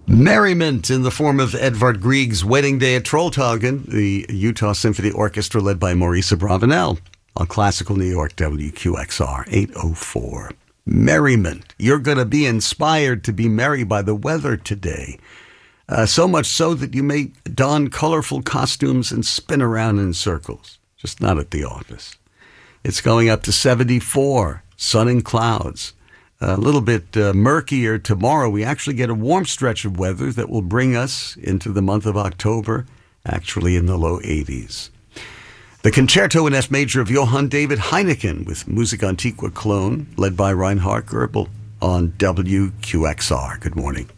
Merriment in the form of Edvard Grieg's Wedding Day at Trolltaugen, the Utah Symphony Orchestra led by Maurice Abravanel on Classical New York WQXR 804. Merriment. You're going to be inspired to be merry by the weather today. So much so that you may don colorful costumes and spin around in circles. Just not at the office. It's going up to 74, sun and clouds. A little bit murkier tomorrow. We actually get a warm stretch of weather that will bring us into the month of October, actually in the low 80s. The Concerto in F Major of Johann David Heineken with Music Antiqua Cologne, led by Reinhard Goebel on WQXR. Good morning.